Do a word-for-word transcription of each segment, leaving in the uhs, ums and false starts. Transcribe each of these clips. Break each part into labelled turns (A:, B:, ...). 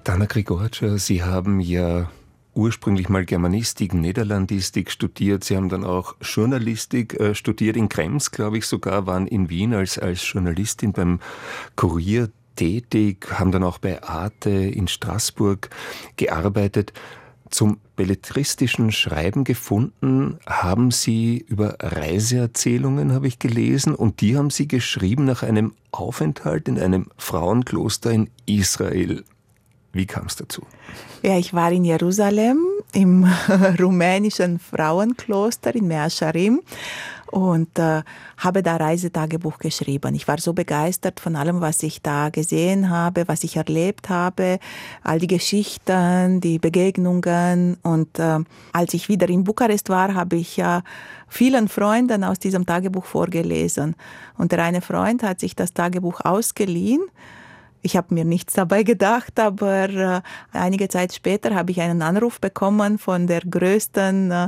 A: Dana Grigorcia, Sie haben ja ursprünglich mal Germanistik, Niederlandistik studiert. Sie haben dann auch Journalistik äh, studiert, in Krems, glaube ich sogar, waren in Wien als, als Journalistin beim Kurier tätig, haben dann auch bei Arte in Straßburg gearbeitet. Zum belletristischen Schreiben gefunden haben Sie über Reiseerzählungen, habe ich gelesen, und die haben Sie geschrieben nach einem Aufenthalt in einem Frauenkloster in Israel. Wie kam es dazu?
B: Ja, ich war in Jerusalem im rumänischen Frauenkloster in Mea Shearim und äh, habe da Reisetagebuch geschrieben. Ich war so begeistert von allem, was ich da gesehen habe, was ich erlebt habe, all die Geschichten, die Begegnungen. Und äh, als ich wieder in Bukarest war, habe ich ja vielen Freunden aus diesem Tagebuch vorgelesen. Und der eine Freund hat sich das Tagebuch ausgeliehen. Ich habe mir nichts dabei gedacht, aber äh, einige Zeit später habe ich einen Anruf bekommen von der größten äh,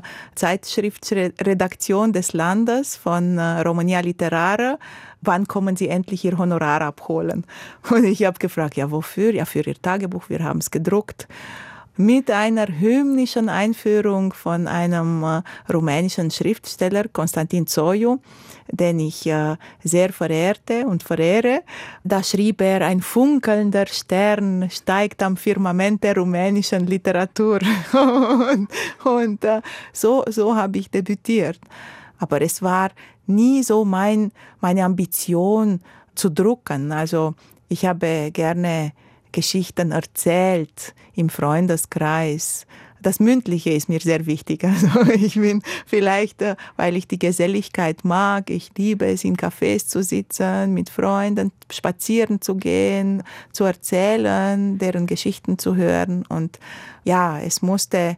B: Zeitschriftsredaktion des Landes, von äh, Romania Literară. Wann kommen Sie endlich Ihr Honorar abholen? Und ich habe gefragt, ja wofür? Ja, für Ihr Tagebuch, wir haben es gedruckt. Mit einer hymnischen Einführung von einem äh, rumänischen Schriftsteller, Constantin Țoiu, den ich äh, sehr verehrte und verehre. Da schrieb er, ein funkelnder Stern steigt am Firmament der rumänischen Literatur. und und äh, so, so habe ich debütiert. Aber es war nie so mein, meine Ambition zu drucken. Also ich habe gerne Geschichten erzählt im Freundeskreis. Das Mündliche ist mir sehr wichtig. Also ich bin vielleicht, weil ich die Geselligkeit mag, ich liebe es, in Cafés zu sitzen, mit Freunden spazieren zu gehen, zu erzählen, deren Geschichten zu hören. Und ja, es musste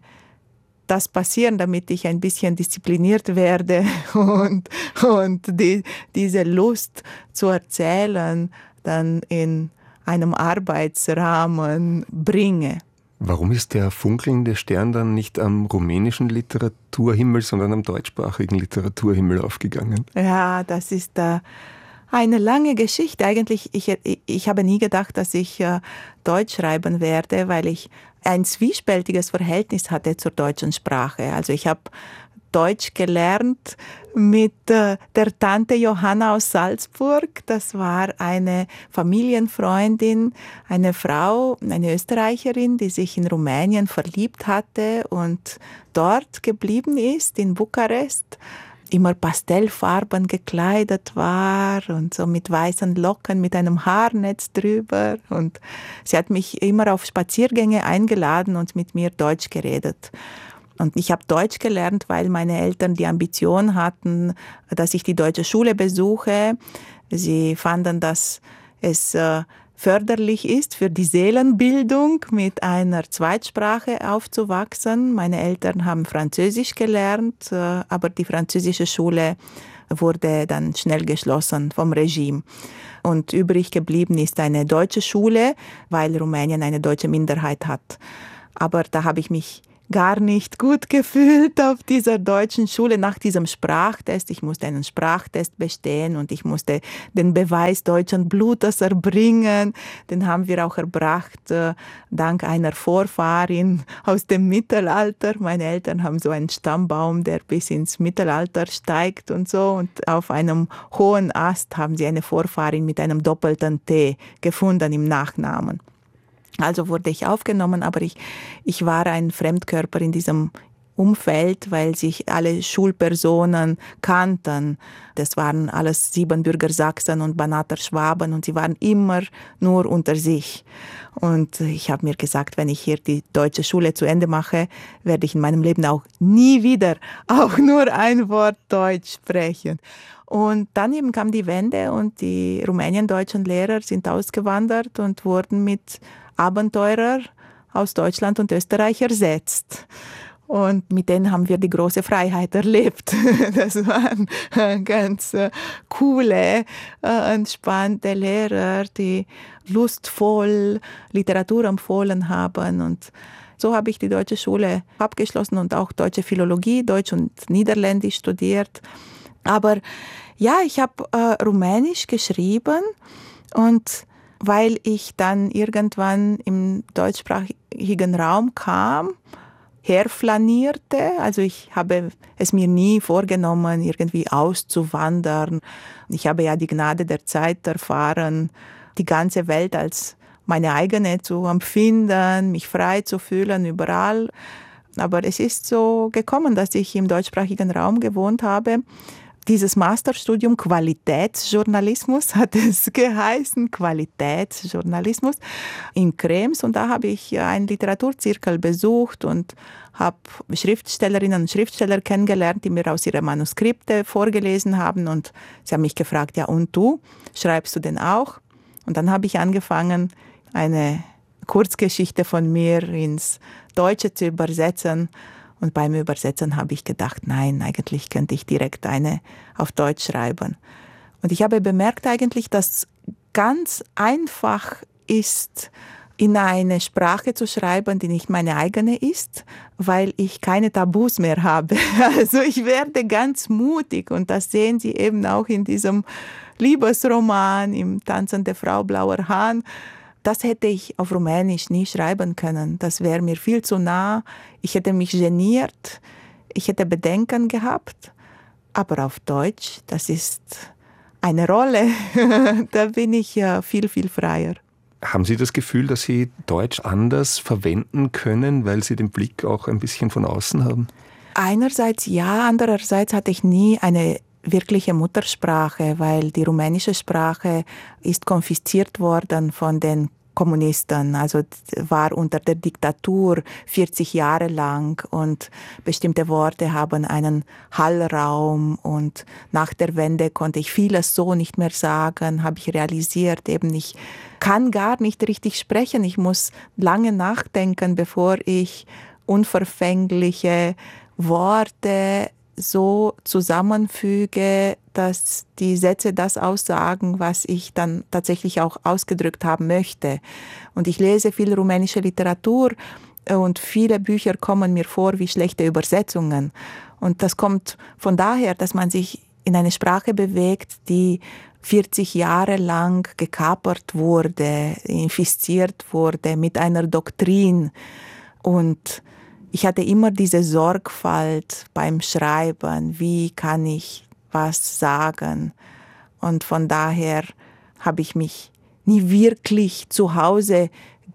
B: das passieren, damit ich ein bisschen diszipliniert werde und, und die, diese Lust zu erzählen dann in einem Arbeitsrahmen bringe.
A: Warum ist der funkelnde Stern dann nicht am rumänischen Literaturhimmel, sondern am deutschsprachigen Literaturhimmel aufgegangen?
B: Ja, das ist äh, eine lange Geschichte. Eigentlich, ich, ich habe nie gedacht, dass ich äh, Deutsch schreiben werde, weil ich ein zwiespältiges Verhältnis hatte zur deutschen Sprache. Also ich habe Deutsch gelernt mit äh, der Tante Johanna aus Salzburg. Das war eine Familienfreundin, eine Frau, eine Österreicherin, die sich in Rumänien verliebt hatte und dort geblieben ist, in Bukarest. Immer pastellfarben gekleidet war und so mit weißen Locken, mit einem Haarnetz drüber. Und sie hat mich immer auf Spaziergänge eingeladen und mit mir Deutsch geredet. Und ich habe Deutsch gelernt, weil meine Eltern die Ambition hatten, dass ich die deutsche Schule besuche. Sie fanden, dass es äh, förderlich ist für die Seelenbildung, mit einer Zweitsprache aufzuwachsen. Meine Eltern haben Französisch gelernt, äh, aber die französische Schule wurde dann schnell geschlossen vom Regime. Und übrig geblieben ist eine deutsche Schule, weil Rumänien eine deutsche Minderheit hat. Aber da habe ich mich gar nicht gut gefühlt auf dieser deutschen Schule nach diesem Sprachtest. Ich musste einen Sprachtest bestehen und ich musste den Beweis deutschen Blutes erbringen. Den haben wir auch erbracht, äh, dank einer Vorfahrin aus dem Mittelalter. Meine Eltern haben so einen Stammbaum, der bis ins Mittelalter steigt und so. Und auf einem hohen Ast haben sie eine Vorfahrin mit einem doppelten T gefunden im Nachnamen. Also wurde ich aufgenommen, aber ich, ich war ein Fremdkörper in diesem Umfeld, weil sich alle Schulpersonen kannten. Das waren alles Siebenbürger Sachsen und Banater Schwaben und sie waren immer nur unter sich. Und ich habe mir gesagt, wenn ich hier die deutsche Schule zu Ende mache, werde ich in meinem Leben auch nie wieder auch nur ein Wort Deutsch sprechen. Und dann eben kam die Wende und die rumäniendeutschen Lehrer sind ausgewandert und wurden mit Abenteurer aus Deutschland und Österreich ersetzt. Und mit denen haben wir die große Freiheit erlebt. Das waren ganz coole, entspannte Lehrer, die lustvoll Literatur empfohlen haben. Und so habe ich die deutsche Schule abgeschlossen und auch deutsche Philologie, Deutsch und Niederländisch studiert. Aber ja, ich habe äh, Rumänisch geschrieben und weil ich dann irgendwann im deutschsprachigen Raum kam, herflanierte. Also ich habe es mir nie vorgenommen, irgendwie auszuwandern. Ich habe ja die Gnade der Zeit erfahren, die ganze Welt als meine eigene zu empfinden, mich frei zu fühlen überall. Aber es ist so gekommen, dass ich im deutschsprachigen Raum gewohnt habe. Dieses Masterstudium Qualitätsjournalismus hat es geheißen, Qualitätsjournalismus in Krems. Und da habe ich einen Literaturzirkel besucht und habe Schriftstellerinnen und Schriftsteller kennengelernt, die mir aus ihren Manuskripte vorgelesen haben. Und sie haben mich gefragt, ja und du, schreibst du denn auch? Und dann habe ich angefangen, eine Kurzgeschichte von mir ins Deutsche zu übersetzen. Und beim Übersetzen habe ich gedacht, nein, eigentlich könnte ich direkt eine auf Deutsch schreiben. Und ich habe bemerkt eigentlich, dass ganz einfach ist, in eine Sprache zu schreiben, die nicht meine eigene ist, weil ich keine Tabus mehr habe. Also ich werde ganz mutig und das sehen Sie eben auch in diesem Liebesroman, im Tanzende Frau Blauer Hahn. Das hätte ich auf Rumänisch nie schreiben können. Das wäre mir viel zu nah. Ich hätte mich geniert. Ich hätte Bedenken gehabt. Aber auf Deutsch, das ist eine Rolle. Da bin ich ja viel, viel freier.
A: Haben Sie das Gefühl, dass Sie Deutsch anders verwenden können, weil Sie den Blick auch ein bisschen von außen haben?
B: Einerseits ja, andererseits hatte ich nie eine wirkliche Muttersprache, weil die rumänische Sprache ist konfisziert worden von den Kommunisten, also war unter der Diktatur vierzig Jahre lang und bestimmte Worte haben einen Hallraum und nach der Wende konnte ich vieles so nicht mehr sagen, habe ich realisiert, eben ich kann gar nicht richtig sprechen, ich muss lange nachdenken, bevor ich unverfängliche Worte so zusammenfüge, dass die Sätze das aussagen, was ich dann tatsächlich auch ausgedrückt haben möchte. Und ich lese viel rumänische Literatur und viele Bücher kommen mir vor wie schlechte Übersetzungen. Und das kommt von daher, dass man sich in eine Sprache bewegt, die vierzig Jahre lang gekapert wurde, infiziert wurde mit einer Doktrin. Und ich hatte immer diese Sorgfalt beim Schreiben, wie kann ich was sagen. Und von daher habe ich mich nie wirklich zu Hause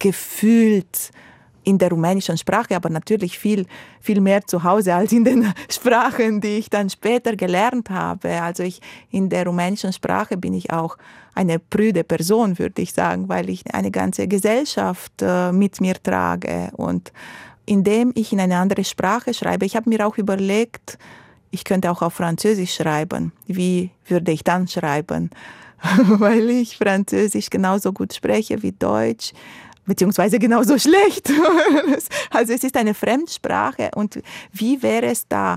B: gefühlt in der rumänischen Sprache, aber natürlich viel, viel mehr zu Hause als in den Sprachen, die ich dann später gelernt habe. Also ich, in der rumänischen Sprache bin ich auch eine prüde Person, würde ich sagen, weil ich eine ganze Gesellschaft äh, mit mir trage. Und indem ich in eine andere Sprache schreibe, ich habe mir auch überlegt, ich könnte auch auf Französisch schreiben. Wie würde ich dann schreiben? Weil ich Französisch genauso gut spreche wie Deutsch, beziehungsweise genauso schlecht. Also es ist eine Fremdsprache und wie wäre es da?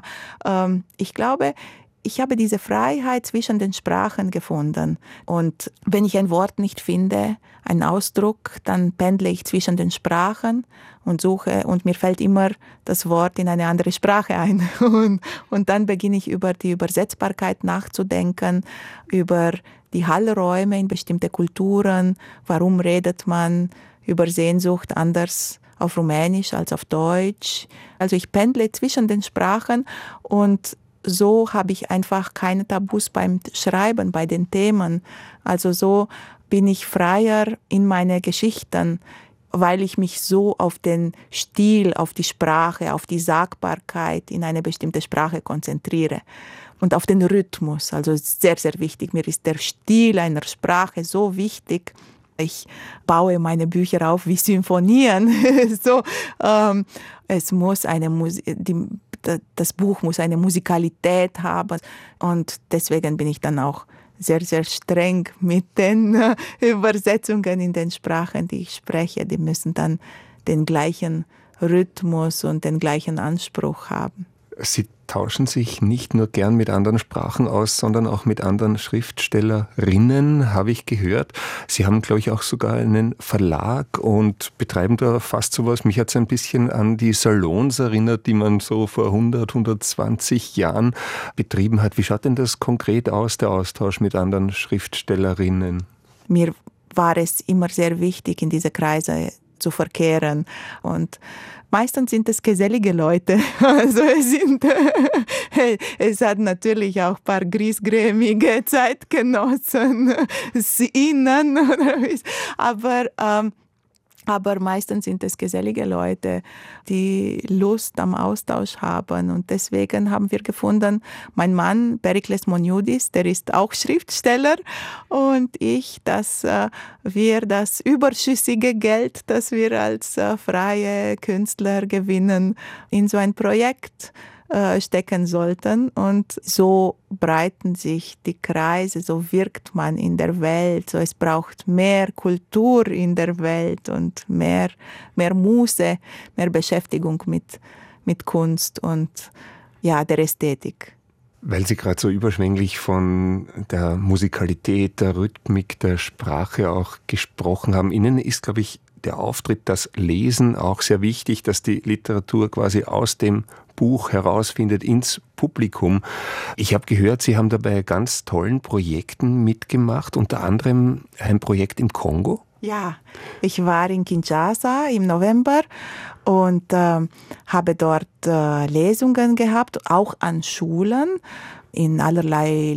B: Ich glaube, ich habe diese Freiheit zwischen den Sprachen gefunden. Und wenn ich ein Wort nicht finde, einen Ausdruck, dann pendle ich zwischen den Sprachen und suche und mir fällt immer das Wort in eine andere Sprache ein. Und, und dann beginne ich über die Übersetzbarkeit nachzudenken, über die Hallräume in bestimmte Kulturen. Warum redet man über Sehnsucht anders auf Rumänisch als auf Deutsch? Also ich pendle zwischen den Sprachen und so habe ich einfach keine Tabus beim Schreiben, bei den Themen. Also so bin ich freier in meine Geschichten, weil ich mich so auf den Stil, auf die Sprache, auf die Sagbarkeit in eine bestimmte Sprache konzentriere. Und auf den Rhythmus, also es ist sehr, sehr wichtig. Mir ist der Stil einer Sprache so wichtig. Ich baue meine Bücher auf wie Symphonien. so, ähm, es muss eine Musik, die das Buch muss eine Musikalität haben und deswegen bin ich dann auch sehr, sehr streng mit den äh, Übersetzungen in den Sprachen, die ich spreche. Die müssen dann den gleichen Rhythmus und den gleichen Anspruch haben.
A: Sie tauschen sich nicht nur gern mit anderen Sprachen aus, sondern auch mit anderen Schriftstellerinnen, habe ich gehört. Sie haben, glaube ich, auch sogar einen Verlag und betreiben da fast sowas. Mich hat es ein bisschen an die Salons erinnert, die man so vor hundert, hundertzwanzig Jahren betrieben hat. Wie schaut denn das konkret aus, der Austausch mit anderen Schriftstellerinnen?
B: Mir war es immer sehr wichtig, in diese Kreise zu verkehren. Und meistens sind es gesellige Leute. Also es, sind, es hat natürlich auch ein paar griesgrämige Zeitgenossen, Innen, aber ähm, Aber meistens sind es gesellige Leute, die Lust am Austausch haben. Und deswegen haben wir gefunden, mein Mann, Perikles Monioudis, der ist auch Schriftsteller, und ich, dass äh, wir das überschüssige Geld, das wir als äh, freie Künstler gewinnen, in so ein Projekt stecken sollten. Und so breiten sich die Kreise, so wirkt man in der Welt. So, es braucht mehr Kultur in der Welt und mehr, mehr Muße, mehr Beschäftigung mit, mit Kunst und ja, der Ästhetik.
A: Weil Sie gerade so überschwänglich von der Musikalität, der Rhythmik, der Sprache auch gesprochen haben. Ihnen ist, glaube ich, der Auftritt, das Lesen auch sehr wichtig, dass die Literatur quasi aus dem Buch herausfindet ins Publikum. Ich habe gehört, Sie haben dabei ganz tollen Projekten mitgemacht, unter anderem ein Projekt im Kongo.
B: Ja, ich war in Kinshasa im November und äh, habe dort äh, Lesungen gehabt, auch an Schulen, in allerlei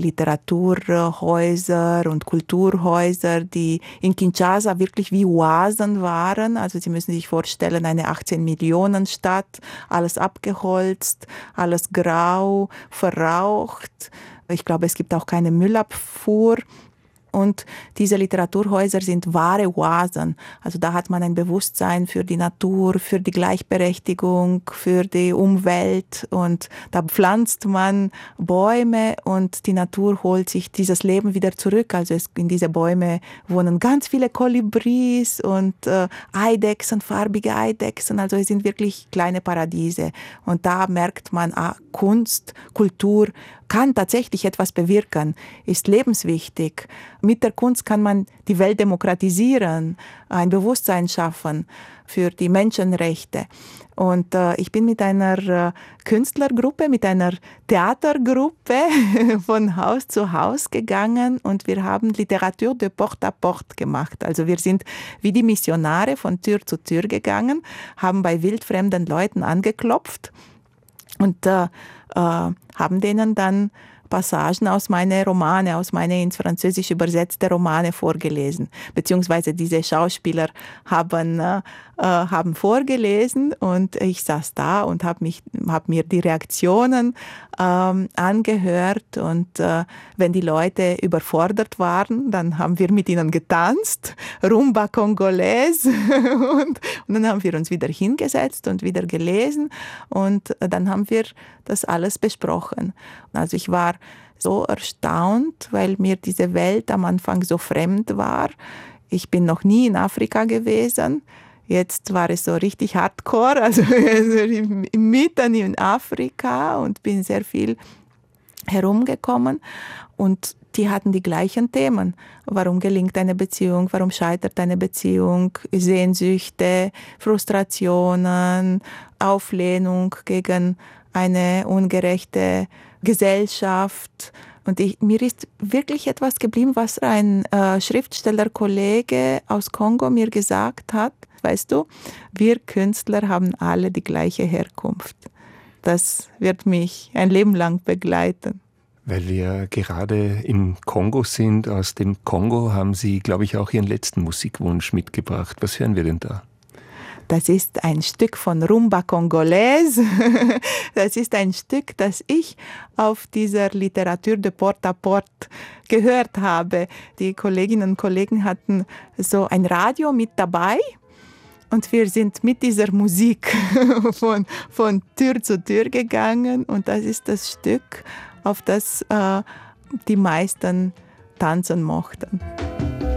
B: Literaturhäuser und Kulturhäuser, die in Kinshasa wirklich wie Oasen waren. Also Sie müssen sich vorstellen, eine achtzehn Millionen Stadt, alles abgeholzt, alles grau, verraucht. Ich glaube, es gibt auch keine Müllabfuhr. Und diese Literaturhäuser sind wahre Oasen. Also da hat man ein Bewusstsein für die Natur, für die Gleichberechtigung, für die Umwelt. Und da pflanzt man Bäume und die Natur holt sich dieses Leben wieder zurück. Also es, in diese Bäume wohnen ganz viele Kolibris und äh, Eidechsen, farbige Eidechsen. Also es sind wirklich kleine Paradiese. Und da merkt man, ah, Kunst, Kultur kann tatsächlich etwas bewirken, ist lebenswichtig. Mit der Kunst kann man die Welt demokratisieren, ein Bewusstsein schaffen für die Menschenrechte. Und äh, ich bin mit einer äh, Künstlergruppe, mit einer Theatergruppe von Haus zu Haus gegangen und wir haben Literatur de porte à porte gemacht. Also wir sind wie die Missionare von Tür zu Tür gegangen, haben bei wildfremden Leuten angeklopft und äh, äh, haben denen dann Passagen aus meinen Romane, aus meinen ins Französisch übersetzte Romane vorgelesen. Beziehungsweise diese Schauspieler haben, äh, haben vorgelesen und ich saß da und habe mich, hab mir die Reaktionen ähm, angehört. Und äh, wenn die Leute überfordert waren, dann haben wir mit ihnen getanzt, Rumba Congolaise. und, und dann haben wir uns wieder hingesetzt und wieder gelesen. Und dann haben wir das alles besprochen. Also ich war so erstaunt, weil mir diese Welt am Anfang so fremd war. Ich bin noch nie in Afrika gewesen. Jetzt war es so richtig hardcore, also mitten in Afrika und bin sehr viel herumgekommen. Und die hatten die gleichen Themen. Warum gelingt eine Beziehung? Warum scheitert eine Beziehung? Sehnsüchte, Frustrationen, Auflehnung gegen eine ungerechte Gesellschaft. Und ich, mir ist wirklich etwas geblieben, was ein äh, Schriftstellerkollege aus Kongo mir gesagt hat. Weißt du, wir Künstler haben alle die gleiche Herkunft. Das wird mich ein Leben lang begleiten.
A: Weil wir gerade im Kongo sind, aus dem Kongo haben Sie, glaube ich, auch Ihren letzten Musikwunsch mitgebracht. Was hören wir denn da?
B: Das ist ein Stück von Rumba Congolaise. Das ist ein Stück, das ich auf dieser Literatur de porte à porte gehört habe. Die Kolleginnen und Kollegen hatten so ein Radio mit dabei. Und wir sind mit dieser Musik von, von Tür zu Tür gegangen. Und das ist das Stück, auf das äh, die meisten tanzen mochten.